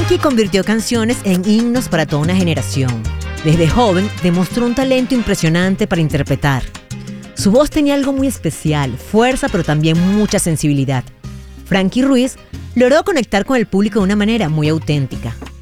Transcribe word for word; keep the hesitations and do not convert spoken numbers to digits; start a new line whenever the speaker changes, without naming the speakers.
Frankie convirtió canciones en himnos para toda una generación. Desde joven demostró un talento impresionante para interpretar. Su voz tenía algo muy especial, fuerza pero también mucha sensibilidad. Frankie Ruiz logró conectar con el público de una manera muy auténtica.